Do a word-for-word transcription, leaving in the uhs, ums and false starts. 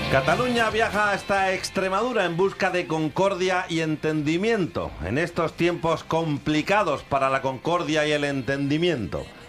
Cataluña viaja hasta Extremadura en busca de concordia y entendimiento, en estos tiempos complicados para la concordia y el entendimiento.